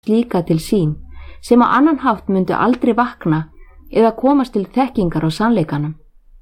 slíka til sín sem á annan hátt myndu aldrei vakna eða komast til þekkingar á sannleikanum.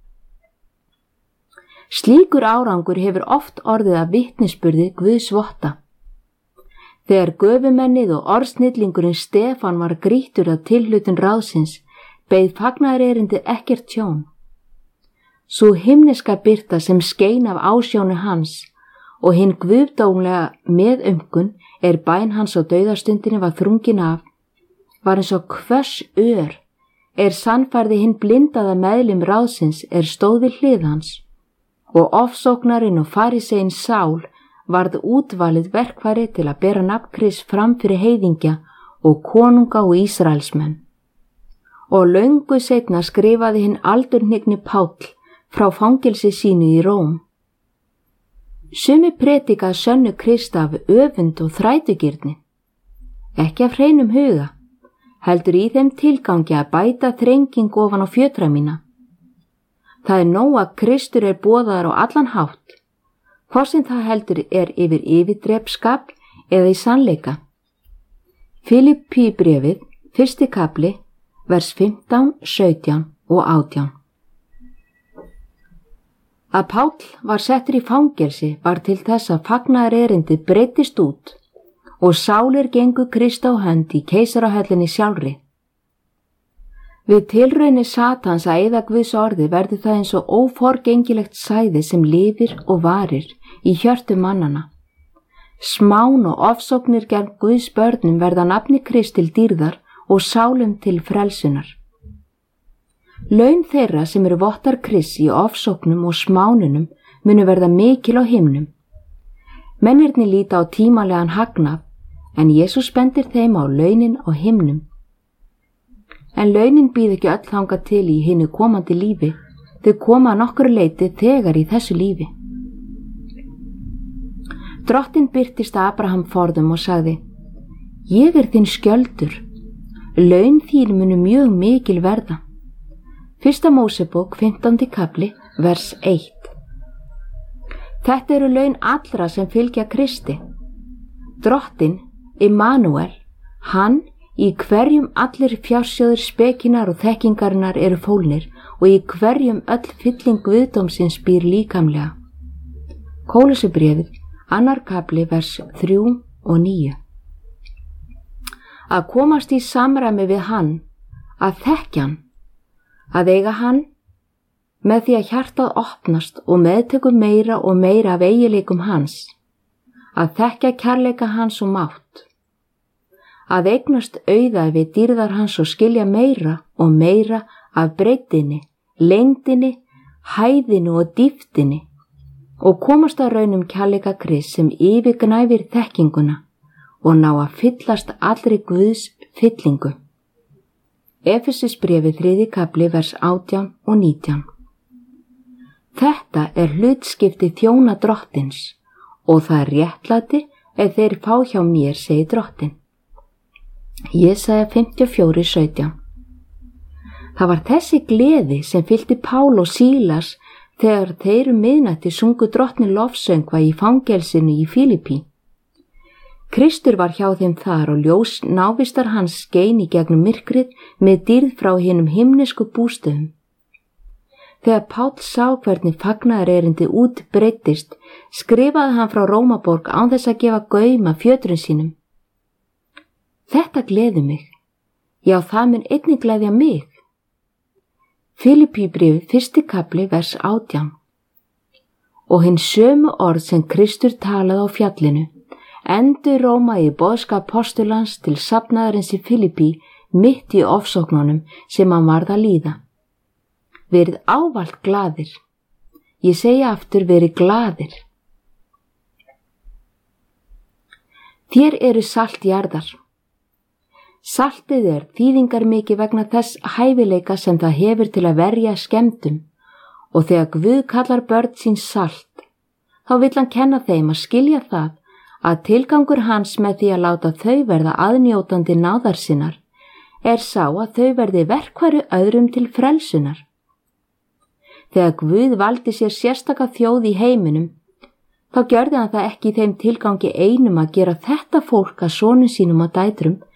Slíkur árangur hefur oft orðið að vitnisburði Guðs votta. Þegar göfumennið og orðsnillingurinn Stefán var grýttur af tilhlutun ráðsins, beið fagnaðarerindið ekkert tjón. Sú himneska birta sem skein af ásjónu hans og hinn guðdómlega meðumkun bæn hans á dauðastundinni var þrungin af, var eins og hvöss ör sannfærði hinn blindaða meðlim ráðsins stóð við hlið hans, og ofsóknarinn og farísein Sál varð útvalið verkfæri til að bera nafn Krists fram fyrir heiðingja og konunga og Ísraelsmenn. Og löngu seinna skrifaði hinn aldurhnigni Páll frá fangelsi sínu í Róm. Sumir predika sönnu Krist af öfund og þrætugirni, ekki af hreinum huga, heldur í þeim tilgangi að bæta þrenging ofan á fjötra mína. Það nóg að Kristur boðaður á allan hátt, hvort sem það heldur yfir yfirdrepskap eða í sannleika. Filippí bréfið, 1. kafli, vers 15, 17 og 18. Að Páll var settur í fangelsi var til þess að fagnaðarerindið breiddist út og sálir gengu Krist á hönd í keisarahöllinni sjálfri. Við tilraunir Satans að eyða Guðs orði verður það eins og óforgengilegt sæði sem lifir og varir í hjörtum mannana. Smán og ofsóknir gegn Guðs börnum verða nafni Krist til dýrðar og sálum til frelsunar. Laun þeirra sem vottar Krists í ofsóknum og smánunum munu verða mikil á himnum. Mennirnir líta á tímalegan hagnað, en Jesús bendir þeim á launin á himnum. En launin býð ekki öll þangað til í hinu komandi lífi, þau koma að nokkru leyti þegar í þessu lífi. Drottinn birtist Abraham forðum og sagði: Ég þinn skjöldur, laun þín munu mjög mikil verða. 1. Mósebók, 15. kafli, vers 1. Þetta laun allra sem fylgja Kristi. Drottinn, Immanuel, hann í hverjum allir fjársjóðir spekinar og þekkingarinnar fólnir og í hverjum öll fylling guðdómsins býr líkamlega. Kólossebréfið, 2. kafli, vers 3 og 9. Að komast í samræmi við hann, að þekkja hann, að eiga hann, með því að hjartað opnast og meðtöku meira og meira af eiginleikum hans, að þekkja kærleika hans og mátt, að eignast auða við dýrðar hans og skilja meira og meira af breiddinni, lengdinni, hæðinni og dýptinni og komast að raunum kærleika Krists sem yfirgnæfir þekkinguna og ná að fyllast allri Guðs fyllingu. Efesisbréfið, 3. kafli, vers 18 og 19. Þetta hlutskipti þjóna Drottins og það réttlæti þeir fá hjá mér, segir Drottinn. Jesaja 54, 17. Það var þessi gleði sem fylgdi Pál og Sílas þegar þeir miðnætti sungu Drottni lofsöngva í fangelsinu í Filippí. Kristur var hjá þeim þar og ljós návistar hans skein í gegnum myrkrið með dýrð frá hinum himnesku bústöðum. Þegar Páll sá hvernig fagnaðarerindið útbreiddist, skrifaði hann frá Rómaborg án þess að gefa gaum að fjötrum sínum. Þetta gleði mig, já það mun einnig gleðja mig. Filippíbréfið, 1. kafli, vers 18. Og hinn sömu orð sem Kristur talaði á fjallinu, enduróma í boðskap postulans til safnaðarins í Filippí mitt í ofsóknunum sem hann varð að líða. Verið ávallt glaðir. Ég segi aftur, verið glaðir. Þér salt jarðar. Saltið þýðingarmikið vegna þess hæfileika sem það hefur til að verja skemmdum og þegar Guð kallar börn sín salt, þá vill hann kenna þeim að skilja það að tilgangur hans með því að láta þau verða aðnjótandi náðar sinnar sá að þau verði verkfæri öðrum til frelsunar. Þegar Guð valdi sér sérstaka þjóð í heiminum, þá gjörði hann það ekki í þeim tilgangi einum að gera þetta fólk að sonum sínum og dætrum,